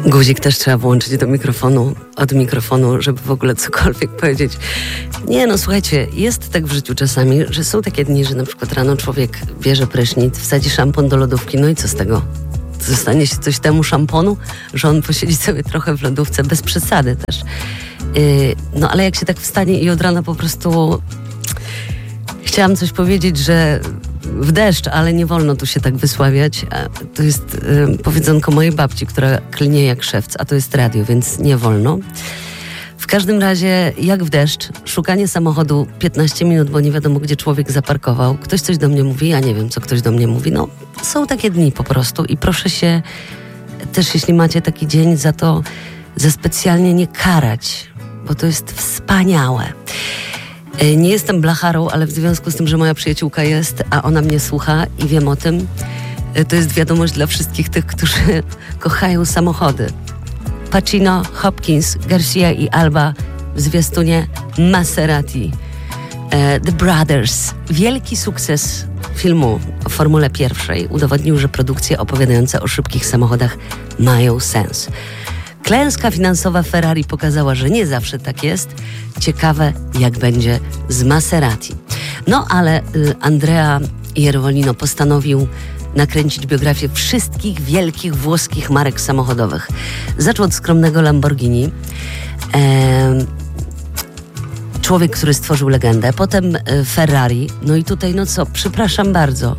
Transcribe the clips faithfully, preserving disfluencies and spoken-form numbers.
Guzik też trzeba włączyć do mikrofonu, od mikrofonu, żeby w ogóle cokolwiek powiedzieć. Nie no, słuchajcie, jest tak w życiu czasami, że są takie dni, że na przykład rano człowiek bierze prysznic, wsadzi szampon do lodówki, no i co z tego? Zostanie się coś temu szamponu, że on posiedzi sobie trochę w lodówce, bez przesady też. Yy, no ale jak się tak wstanie i od rana po prostu... Chciałam coś powiedzieć, że w deszcz, ale nie wolno tu się tak wysławiać. To jest y, powiedzonko mojej babci, która klnie jak szewc, a to jest radio, więc nie wolno. W każdym razie, jak w deszcz, szukanie samochodu piętnaście minut, bo nie wiadomo, gdzie człowiek zaparkował. Ktoś coś do mnie mówi, ja nie wiem, co ktoś do mnie mówi. No, są takie dni po prostu i proszę się też, jeśli macie taki dzień, za to za specjalnie nie karać, bo to jest wspaniałe. Nie jestem blacharą, ale w związku z tym, że moja przyjaciółka jest, a ona mnie słucha i wiem o tym, to jest wiadomość dla wszystkich tych, którzy kochają samochody. Pacino, Hopkins, Garcia i Alba w zwiastunie Maserati. The Brothers. Wielki sukces filmu o Formule pierwszej udowodnił, że produkcje opowiadające o szybkich samochodach mają sens. Klęska finansowa Ferrari pokazała, że nie zawsze tak jest. Ciekawe, jak będzie z Maserati. No, ale y, Andrea Iervolino postanowił nakręcić biografię wszystkich wielkich włoskich marek samochodowych. Zaczął od skromnego Lamborghini. Ehm, człowiek, który stworzył legendę. Potem y, Ferrari. No i tutaj, no co, przepraszam bardzo.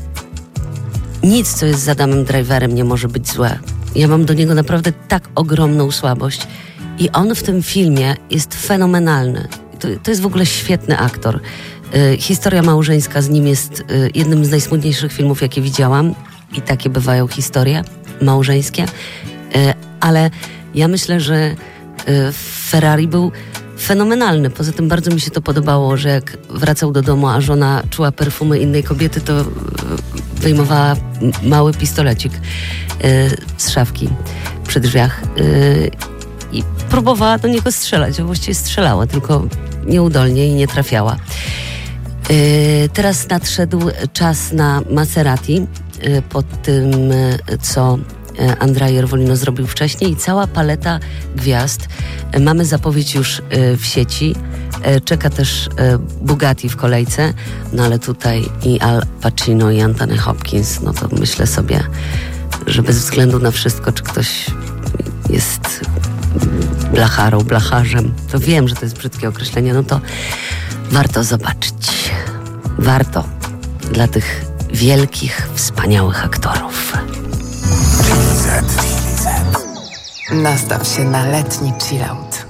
Nic, co jest z Adamem Driverem, nie może być złe. Ja mam do niego naprawdę tak ogromną słabość. I on w tym filmie jest fenomenalny. To, to jest w ogóle świetny aktor. Y, historia małżeńska z nim jest y, jednym z najsmutniejszych filmów, jakie widziałam. I takie bywają historie małżeńskie. Y, ale ja myślę, że y, Ferrari był fenomenalny. Poza tym bardzo mi się to podobało, że jak wracał do domu, a żona czuła perfumy innej kobiety, to y, wyjmowała m- mały pistolecik y, z szafki przy drzwiach. Y, I próbowała do niego strzelać, a właściwie strzelała, tylko nieudolnie i nie trafiała. Yy, teraz nadszedł czas na Maserati, yy, po tym, yy, co yy, Andrea Iervolino zrobił wcześniej i cała paleta gwiazd. Yy, mamy zapowiedź już yy, w sieci. Yy, czeka też yy, Bugatti w kolejce, no ale tutaj i Al Pacino i Anthony Hopkins, no to myślę sobie, że bez względu na wszystko, czy ktoś jest blacharą, blacharzem, to wiem, że to jest brzydkie określenie, no to warto zobaczyć. Warto dla tych wielkich, wspaniałych aktorów. Nastaw się na letni chillout.